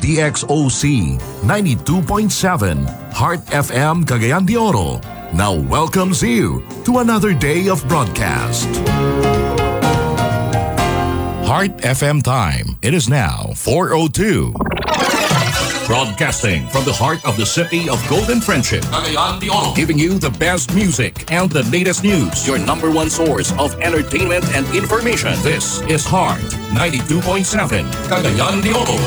DXOC 92.7 Heart FM Cagayan de Oro now welcomes you to another day of broadcast. Heart FM time. It is now 4:02. Broadcasting from the heart of the city of Golden Friendship, Cagayan de Oro, giving you the best music and the latest news. Your number one source of entertainment and information. This is Heart 92.7 Cagayan de Oro.